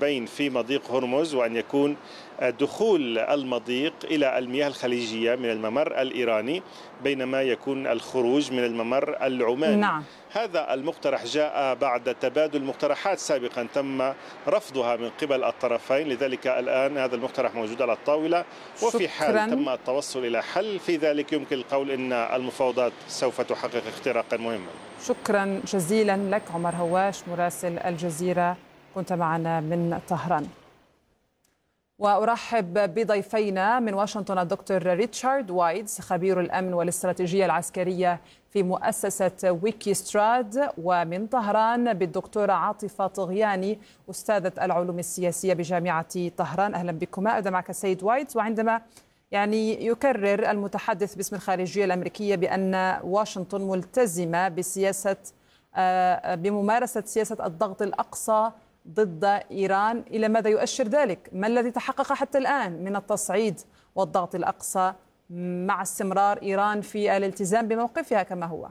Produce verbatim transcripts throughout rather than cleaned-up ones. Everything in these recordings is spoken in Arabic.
الجانبين في مضيق هرمز، وأن يكون دخول المضيق إلى المياه الخليجية من الممر الإيراني بينما يكون الخروج من الممر العماني. نعم. هذا المقترح جاء بعد تبادل مقترحات سابقا تم رفضها من قبل الطرفين، لذلك الآن هذا المقترح موجود على الطاولة، وفي حال تم التوصل إلى حل في ذلك يمكن القول أن المفاوضات سوف تحقق اختراقا مهما. شكرا جزيلا لك عمر هواش مراسل الجزيرة، كنت معنا من طهران. وأرحب بضيفينا من واشنطن الدكتور ريتشارد وايتز خبير الأمن والاستراتيجية العسكرية في مؤسسة ويكيستراد، ومن طهران بالدكتورة عاطفة طغياني أستاذة العلوم السياسية بجامعة طهران. أهلا بكما. أبدأ معك السيد وايتز. وعندما يعني يكرر المتحدث باسم الخارجية الأمريكية بأن واشنطن ملتزمة بسياسة بممارسة سياسة الضغط الأقصى ضد إيران، إلى ماذا يؤشر ذلك؟ ما الذي تحقق حتى الآن من التصعيد والضغط الأقصى مع استمرار إيران في الالتزام بموقفها كما هو؟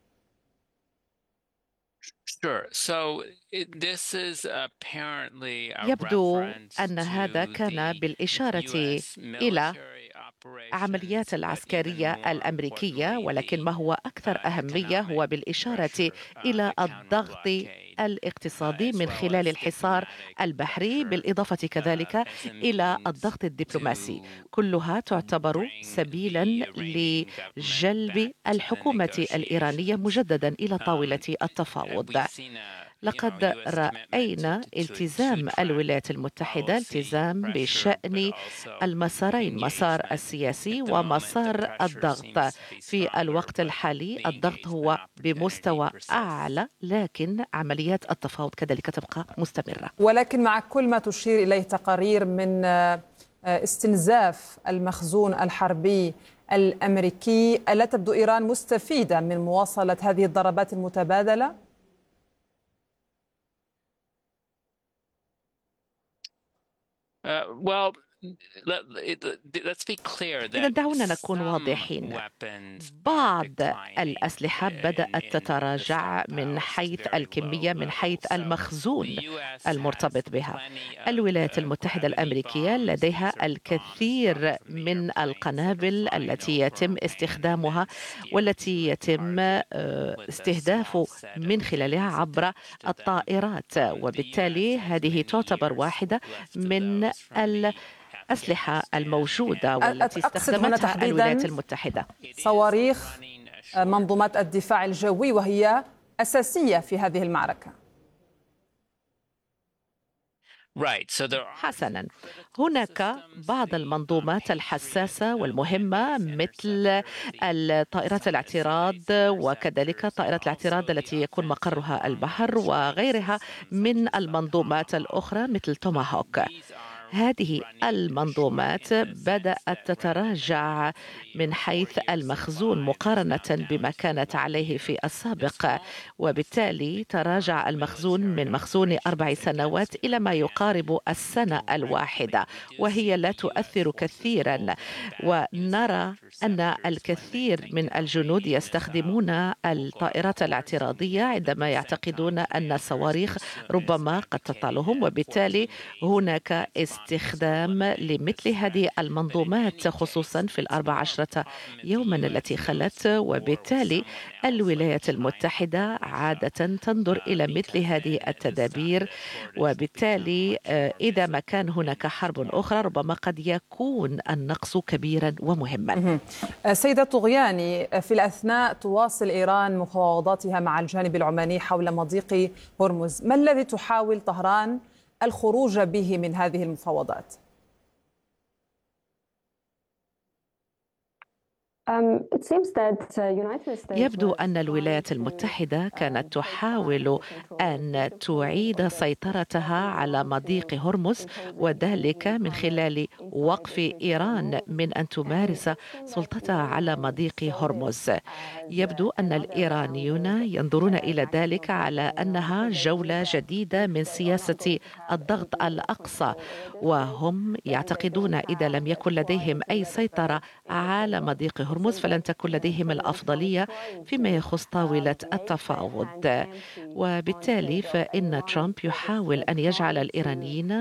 يبدو أن هذا كان بالإشارة إلى عمليات العسكرية الأمريكية، ولكن ما هو أكثر أهمية هو بالإشارة إلى الضغط الاقتصادي من خلال الحصار البحري، بالإضافة كذلك إلى الضغط الدبلوماسي. كلها تعتبر سبيلا لجلب الحكومة الإيرانية مجددا إلى طاولة التفاوض. لقد رأينا التزام الولايات المتحدة التزام بشأن المسارين، مسار السياسي ومسار الضغط. في الوقت الحالي الضغط هو بمستوى أعلى، لكن عمليات التفاوض كذلك تبقى مستمرة. ولكن مع كل ما تشير إليه تقارير من استنزاف المخزون الحربي الأمريكي، ألا تبدو إيران مستفيدة من مواصلة هذه الضربات المتبادلة؟ Uh, well, إذا دعونا نكون واضحين، بعض الأسلحة بدأت تتراجع من حيث الكمية، من حيث المخزون المرتبط بها. الولايات المتحدة الأمريكية لديها الكثير من القنابل التي يتم استخدامها والتي يتم استهداف من خلالها عبر الطائرات، وبالتالي هذه تعتبر واحدة من ال أسلحة الموجودة والتي استخدمتها الولايات المتحدة. صواريخ منظومات الدفاع الجوي، وهي أساسية في هذه المعركة. حسنا، هناك بعض المنظومات الحساسة والمهمة مثل الطائرات الاعتراض، وكذلك طائرات الاعتراض التي يكون مقرها البحر، وغيرها من المنظومات الأخرى مثل توماهوك. هذه المنظومات بدأت تتراجع من حيث المخزون مقارنة بما كانت عليه في السابق، وبالتالي تراجع المخزون من مخزون أربع سنوات إلى ما يقارب السنة الواحدة، وهي لا تؤثر كثيرا. ونرى أن الكثير من الجنود يستخدمون الطائرات الاعتراضية عندما يعتقدون أن الصواريخ ربما قد تطالهم، وبالتالي هناك استخدام لمثل هذه المنظومات خصوصا في الأربع عشرة يوما التي خلت. وبالتالي الولايات المتحدة عادة تنظر إلى مثل هذه التدابير، وبالتالي إذا ما كان هناك حرب أخرى ربما قد يكون النقص كبيرا ومهما. سيدة طغياني، في الأثناء تواصل إيران مفاوضاتها مع الجانب العماني حول مضيق هرمز، ما الذي تحاول طهران الخروج به من هذه المفاوضات؟ يبدو أن الولايات المتحدة كانت تحاول أن تعيد سيطرتها على مضيق هرمز، وذلك من خلال وقف إيران من أن تمارس سلطتها على مضيق هرمز. يبدو أن الإيرانيون ينظرون إلى ذلك على أنها جولة جديدة من سياسة الضغط الأقصى، وهم يعتقدون إذا لم يكن لديهم أي سيطرة على مضيق هرمز فلن تكون لديهم الأفضلية فيما يخص طاولة التفاوض. وبالتالي فإن ترامب يحاول أن يجعل الإيرانيين